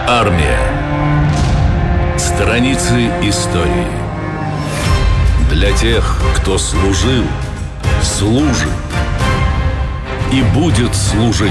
Армия. Страницы истории. Для тех, кто служил, служит и будет служить.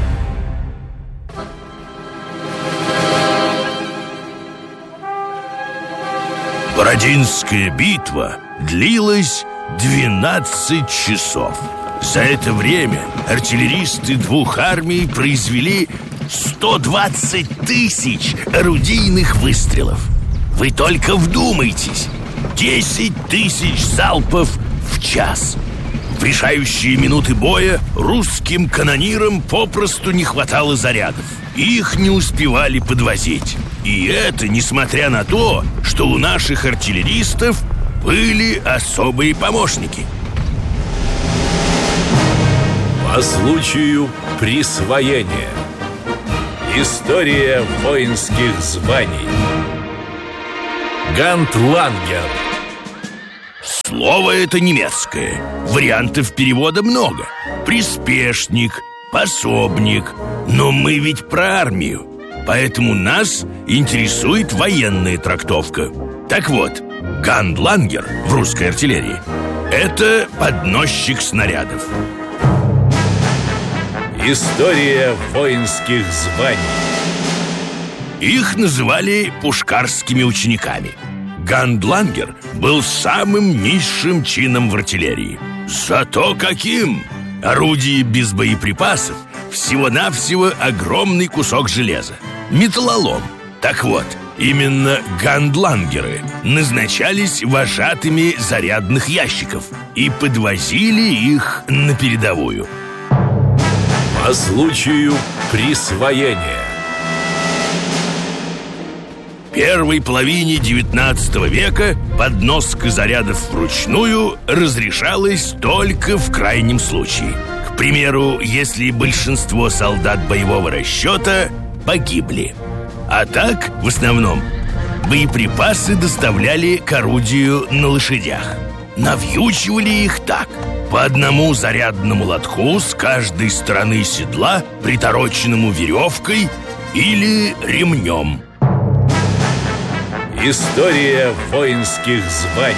Бородинская битва длилась 12 часов. За это время артиллеристы двух армий произвели 120 тысяч орудийных выстрелов. Вы только вдумайтесь: 10 тысяч залпов в час. В решающие минуты боя русским канонирам попросту не хватало зарядов. Их не успевали подвозить. И это несмотря на то, что у наших артиллеристов были особые помощники. По случаю присвоения. История воинских званий. Гантлангер. Слово это немецкое. Вариантов перевода много. Приспешник, пособник. Но мы ведь про армию, поэтому нас интересует военная трактовка. Так вот, гантлангер в русской артиллерии — это подносчик снарядов. История воинских званий. Их называли пушкарскими учениками. Гантлангер был самым низшим чином в артиллерии. Зато каким! Орудие без боеприпасов, всего-навсего огромный кусок железа. Металлолом. Так вот, именно гантлангеры назначались вожатыми зарядных ящиков и подвозили их на передовую. По случаю присвоения. В первой половине 19 века подноска зарядов вручную разрешалась только в крайнем случае. К примеру, если большинство солдат боевого расчета погибли. А так, в основном, боеприпасы доставляли к орудию на лошадях. Навьючивали их так: по одному зарядному лотку с каждой стороны седла, притороченному веревкой или ремнем. История воинских званий.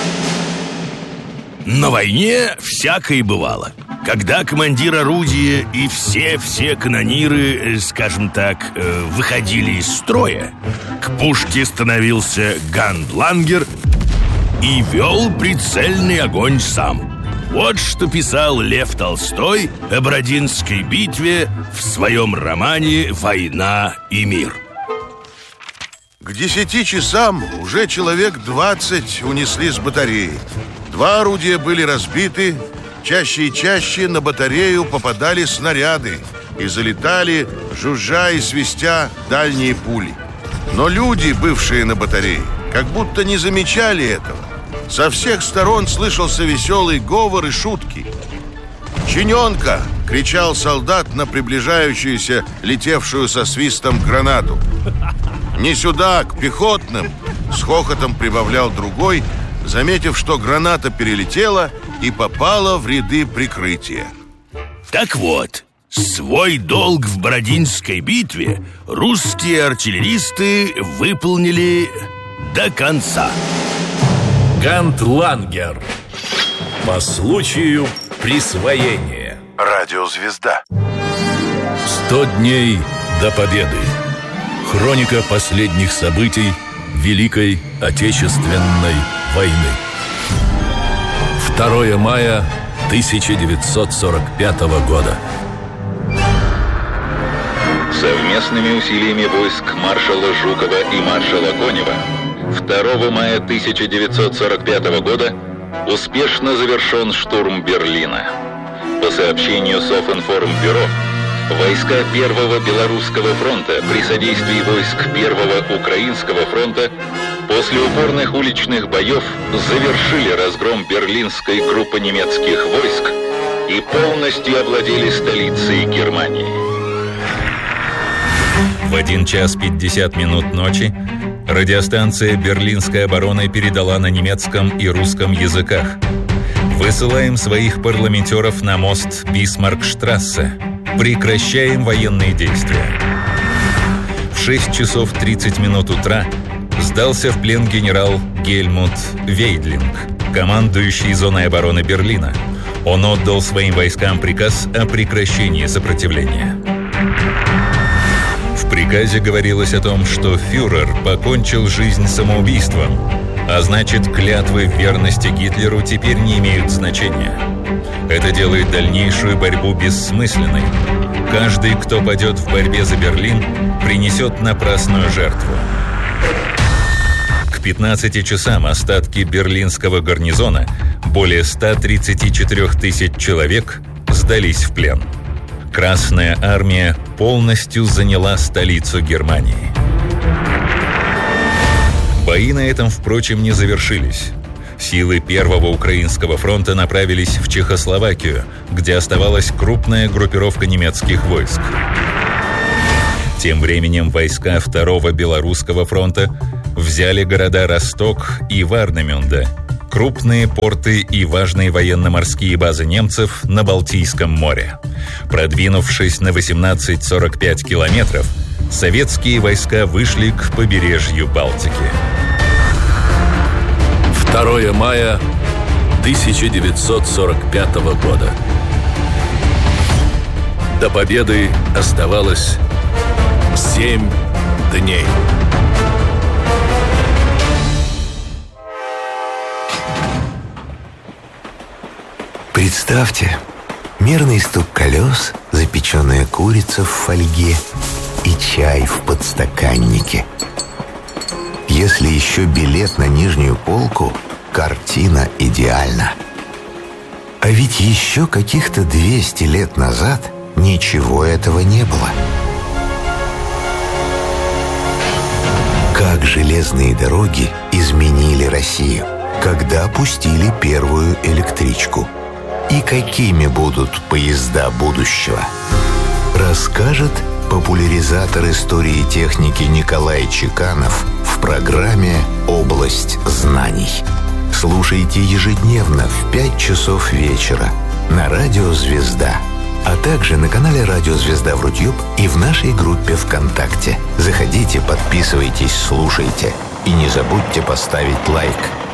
На войне всякое бывало. Когда командир орудия и все канониры, скажем так, выходили из строя, к пушке становился гантлангер и вел прицельный огонь сам. Вот что писал Лев Толстой о Бородинской битве в своем романе «Война и мир». К 10 часам уже человек 20 унесли с батареи. 2 орудия были разбиты. Чаще и чаще на батарею попадали снаряды и залетали, жужжа и свистя, дальние пули. Но люди, бывшие на батарее, как будто не замечали этого. Со всех сторон слышался веселый говор и шутки. «Чиненка!» — кричал солдат на приближающуюся, летевшую со свистом гранату. «Не сюда, к пехотным!» — с хохотом прибавлял другой, заметив, что граната перелетела и попала в ряды прикрытия. Так вот, свой долг в Бородинской битве русские артиллеристы выполнили до конца. Гантлангер. По случаю присвоения. Радиозвезда. 100 дней до победы. Хроника последних событий Великой Отечественной войны. 2 мая 1945 года. Совместными усилиями войск маршала Жукова и маршала Конева 2 мая 1945 года успешно завершен штурм Берлина. По сообщению Софинформбюро, войска Первого Белорусского фронта при содействии войск Первого Украинского фронта после упорных уличных боев завершили разгром берлинской группы немецких войск и полностью овладели столицей Германии. В 1 час 50 минут ночи радиостанция «Берлинская оборона» передала на немецком и русском языках: «Высылаем своих парламентеров на мост Бисмаркштрассе. Прекращаем военные действия». В 6 часов 30 минут утра сдался в плен генерал Гельмут Вейдлинг, командующий зоной обороны Берлина. Он отдал своим войскам приказ о прекращении сопротивления. В приказе говорилось о том, что фюрер покончил жизнь самоубийством, а значит, клятвы верности Гитлеру теперь не имеют значения. Это делает дальнейшую борьбу бессмысленной. Каждый, кто пойдет в борьбе за Берлин, принесет напрасную жертву. К 15 часам остатки берлинского гарнизона, более 134 тысяч человек, сдались в плен. Красная армия полностью заняла столицу Германии. Бои на этом, впрочем, не завершились. Силы Первого Украинского фронта направились в Чехословакию, где оставалась крупная группировка немецких войск. Тем временем войска Второго Белорусского фронта взяли города Росток и Варнемюнде, крупные порты и важные военно-морские базы немцев на Балтийском море. Продвинувшись на 18-45 километров, советские войска вышли к побережью Балтики. 2 мая 1945 года. До победы оставалось 7 дней. Представьте, мерный стук колес, запеченная курица в фольге и чай в подстаканнике. Если еще билет на нижнюю полку, картина идеальна. А ведь еще каких-то 200 лет назад ничего этого не было. Как железные дороги изменили Россию, когда пустили первую электричку. И какими будут поезда будущего, расскажет популяризатор истории и техники Николай Чеканов в программе «Область знаний». Слушайте ежедневно в 5 часов вечера на радио «Звезда», а также на канале «Радио Звезда» в YouTube и в нашей группе ВКонтакте. Заходите, подписывайтесь, слушайте и не забудьте поставить лайк.